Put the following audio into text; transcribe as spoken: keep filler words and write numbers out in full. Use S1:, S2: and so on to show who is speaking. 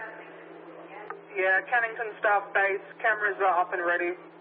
S1: Yeah, Kennington Staff Base, cameras are up and ready.